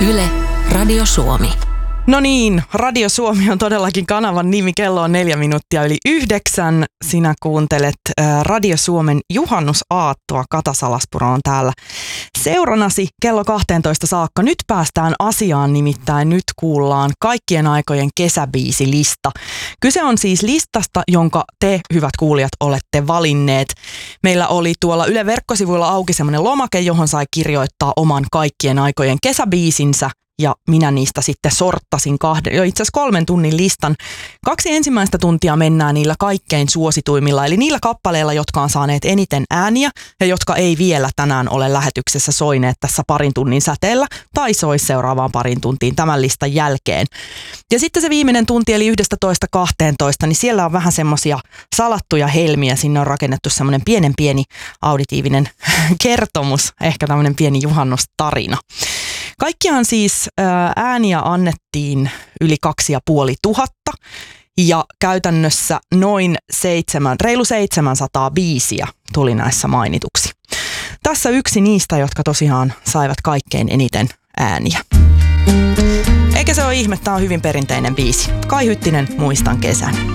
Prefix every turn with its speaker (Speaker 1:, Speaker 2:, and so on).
Speaker 1: Yle, Radio Suomi.
Speaker 2: No niin, Radio Suomi on todellakin kanavan nimi. Kello on 8:04. Sinä kuuntelet Radio Suomen juhannusaattoa. Kata Salaspuro on täällä seuranasi kello 12 saakka. Nyt päästään asiaan, nimittäin nyt kuullaan kaikkien aikojen kesäbiisilista. Kyse on siis listasta, jonka te, hyvät kuulijat, olette valinneet. Meillä oli tuolla Yle verkkosivuilla auki semmoinen lomake, johon sai kirjoittaa oman kaikkien aikojen kesäbiisinsä. Ja minä niistä sitten sorttasin itse asiassa 3 tunnin listan. 2 ensimmäistä tuntia mennään niillä kaikkein suosituimmilla, eli niillä kappaleilla, jotka on saaneet eniten ääniä ja jotka ei vielä tänään ole lähetyksessä soineet tässä parin tunnin säteellä tai sois seuraavaan parin tuntiin tämän listan jälkeen. Ja sitten se viimeinen tunti, eli 11-12, niin siellä on vähän semmoisia salattuja helmiä. Sinne on rakennettu semmoinen pieni auditiivinen kertomus, ehkä tämmöinen pieni juhannustarina. Kaikkiaan siis ääniä annettiin yli 2500 ja käytännössä reilu 700 biisiä tuli näissä mainituksi. Tässä yksi niistä, jotka tosiaan saivat kaikkein eniten ääniä. Eikä se ole ihme, tämä on hyvin perinteinen biisi. Kai Hyttinen, Muistan kesän.